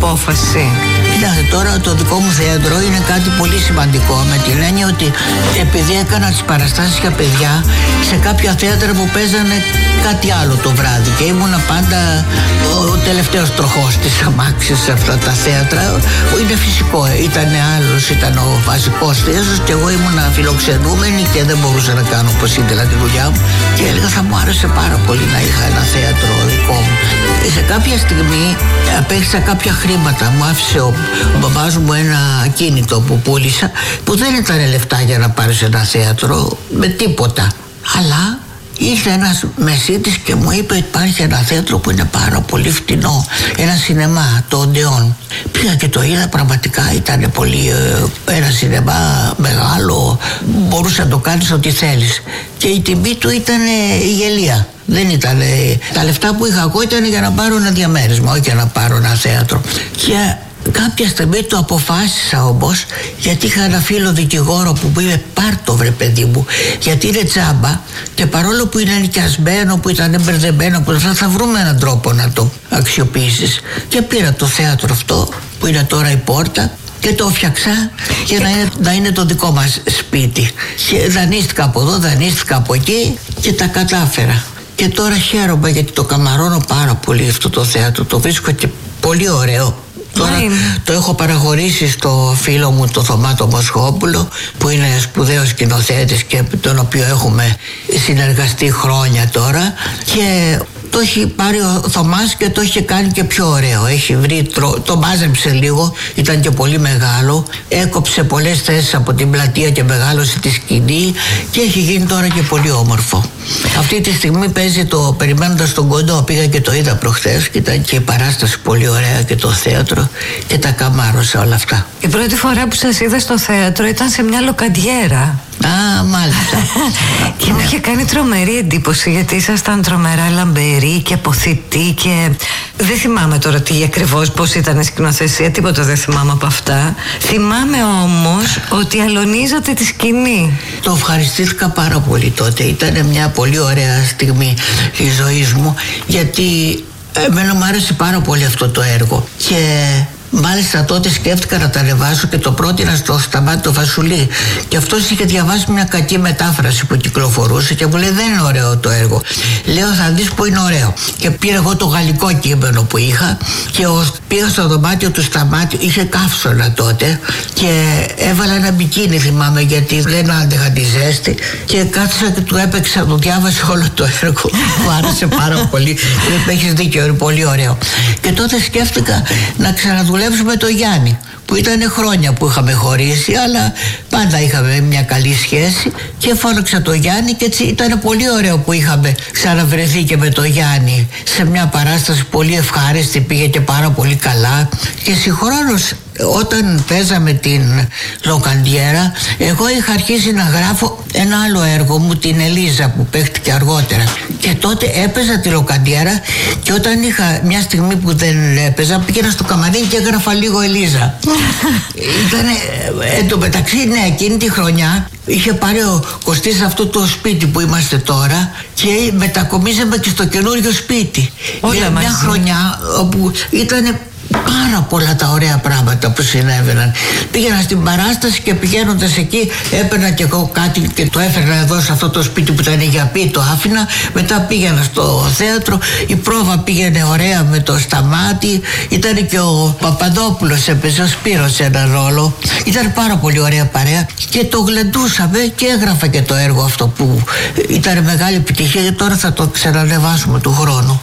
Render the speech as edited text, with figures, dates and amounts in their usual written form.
απόφαση? Κοιτάξτε, τώρα το δικό μου θέατρο είναι κάτι πολύ σημαντικό, με την έννοια ότι επειδή έκανα τις παραστάσεις για παιδιά σε κάποια θέατρα που παίζανε κάτι άλλο το βράδυ και ήμουνα πάντα ο τελευταίος τροχός της αμάξης σε αυτά τα θέατρα. Είναι φυσικό, ήταν άλλος, ήταν ο βασικός θέατρος και εγώ ήμουνα φιλοξενούμενη και δεν μπορούσα να κάνω όπως ήθελα τη δουλειά μου και έλεγα θα μου άρεσε πάρα πολύ να είχα ένα θέατρο δικό μου. Σε κάποια στιγμή απέκτησα κάποια χρήματα, μου άφησε ο μπαμπάς μου ένα ακίνητο που πούλησα που δεν ήταν λεφτά για να πάρεις ένα θέατρο με τίποτα, αλλά ήρθε ένας μεσίτης και μου είπε υπάρχει ένα θέατρο που είναι πάρα πολύ φτηνό, ένα σινεμά, το Οντεόν. Πήγα και το είδα, πραγματικά ήταν πολύ, ένα σινεμά μεγάλο, μπορούσε να το κάνεις ό,τι θέλεις και η τιμή του ήταν γελία. Δεν ήταν, τα λεφτά που είχα εγώ ήταν για να πάρω ένα διαμέρισμα, όχι για να πάρω ένα θέατρο. Και κάποια στιγμή το αποφάσισα όμως, γιατί είχα ένα φίλο δικηγόρο που μου είπε πάρ' το βρε παιδί μου, γιατί είναι τζάμπα και παρόλο που είναι νοικιασμένο, που ήταν μπερδεμένο, που θα βρούμε έναν τρόπο να το αξιοποιήσεις. Και πήρα το θέατρο αυτό που είναι τώρα η Πόρτα και το φτιάξα για να είναι το δικό μας σπίτι. Και δανείστηκα από εδώ, δανείστηκα από εκεί και τα κατάφερα. Και τώρα χαίρομαι γιατί το καμαρώνω πάρα πολύ αυτό το θέατρο, το βρίσκω και πολύ ωραίο. Τώρα το έχω παραχωρήσει στο φίλο μου το Θωμά το Μοσχόπουλο που είναι σπουδαίος σκηνοθέτης και τον οποίο έχουμε συνεργαστεί χρόνια τώρα και το έχει πάρει ο Θωμάς και το έχει κάνει και πιο ωραίο. Έχει βρει, το μάζεψε λίγο, ήταν και πολύ μεγάλο, έκοψε πολλές θέσεις από την πλατεία και μεγάλωσε τη σκηνή και έχει γίνει τώρα και πολύ όμορφο. Αυτή τη στιγμή παίζει το Περιμένοντας τον Κοντό, πήγα και το είδα προχθές και ήταν και η παράσταση πολύ ωραία και το θέατρο και τα καμάρωσα όλα αυτά. Η πρώτη φορά που σας είδα στο θέατρο ήταν σε μια λοκαντιέρα. Α, μάλιστα. Και μου είχε κάνει τρομερή εντύπωση γιατί ήσασταν τρομερά λαμπεροί και αποθητοί και δεν θυμάμαι τώρα τι ακριβώς, πώς ήταν η σκηνοθεσία, τίποτα δεν θυμάμαι από αυτά. Θυμάμαι όμως ότι αλωνίζατε τη σκηνή. Το ευχαριστήθηκα πάρα πολύ τότε, ήταν μια πολύ ωραία στιγμή της ζωής μου γιατί εμένα μου άρεσε πάρα πολύ αυτό το έργο και μάλιστα τότε σκέφτηκα να τα ανεβάσω και το πρότεινα στο Σταμάτη το Βασουλή και αυτός είχε διαβάσει μια κακή μετάφραση που κυκλοφορούσε και μου λέει δεν είναι ωραίο το έργο. Λέω θα δεις που είναι ωραίο και πήρα εγώ το γαλλικό κείμενο που είχα και πήγα στο δωμάτιο του Σταμάτη, είχε καύσωνα τότε και έβαλα ένα μπικίνι θυμάμαι γιατί δεν άντεχα τη ζέστη και κάθισα και του έπαιξα, το διάβασα όλο το έργο. Μου άρεσε πάρα πολύ και έχεις δίκιο, είναι πολύ ωραίο. Και τότε σκέφτηκα να ξαναδουλεύω με τον Γιάννη που ήταν χρόνια που είχαμε χωρίσει αλλά πάντα είχαμε μια καλή σχέση και φώναξα τον Γιάννη και έτσι ήταν πολύ ωραίο που είχαμε ξαναβρεθεί και με τον Γιάννη σε μια παράσταση πολύ ευχάριστη, πήγε και πάρα πολύ καλά και συγχρόνως όταν παίζαμε την Λοκαντιέρα εγώ είχα αρχίσει να γράφω ένα άλλο έργο μου, την Ελίζα που παίχτηκε αργότερα και τότε έπαιζα τη Λοκαντιέρα και όταν είχα μια στιγμή που δεν έπαιζα πήγαινα στο καμαρίνι και έγραφα λίγο Ελίζα. Ήτανε εν τω μεταξύ ναι, εκείνη τη χρονιά είχε πάρει ο Κωστής αυτό το σπίτι που είμαστε τώρα και μετακομίζαμε και στο καινούριο σπίτι. Μια χρονιά όπου ήτανε πάρα πολλά τα ωραία πράγματα που συνέβαιναν. Πήγαινα στην παράσταση και πηγαίνοντας εκεί έπαιρνα και εγώ κάτι και το έφερνα εδώ σε αυτό το σπίτι που ήταν για πει, το άφηνα. Μετά πήγαινα στο θέατρο, η πρόβα πήγαινε ωραία με το Σταμάτη. Ήταν και ο Παπαδόπουλος έπαιζε, ο Σπύρος ένα ρόλο. Ήταν πάρα πολύ ωραία παρέα και το γλεντούσαμε και έγραφα και το έργο αυτό που ήταν μεγάλη επιτυχία και τώρα θα το ξανανεβάσουμε του χρόνου.